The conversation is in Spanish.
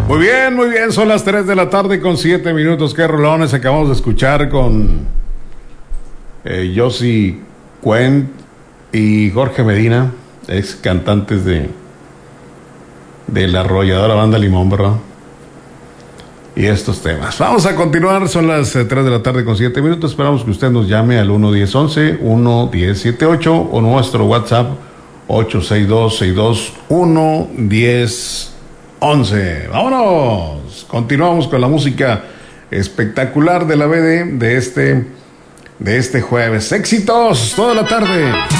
Muy bien, son las 3 de la tarde con 7 minutos. Qué rolones acabamos de escuchar con Yossi Cuent y Jorge Medina, ex cantantes de la arrolladora banda Limón, ¿verdad? Y estos temas. Vamos a continuar, son las 3 de la tarde con 7 minutos. Esperamos que usted nos llame al 1-1011, 1-1078 o nuestro WhatsApp 862-621-1011. Vámonos. Continuamos con la música espectacular de la BD de este jueves. Éxitos toda la tarde.